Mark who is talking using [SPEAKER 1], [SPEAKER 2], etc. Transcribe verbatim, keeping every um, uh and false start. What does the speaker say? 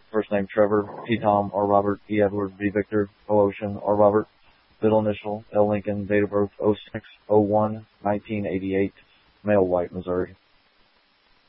[SPEAKER 1] First name Trevor, T Tom, R Robert, E Edward, V Victor, O Ocean, R Robert, middle initial, L Lincoln, date of birth oh six oh one nineteen eighty-eight, male, white, Missouri.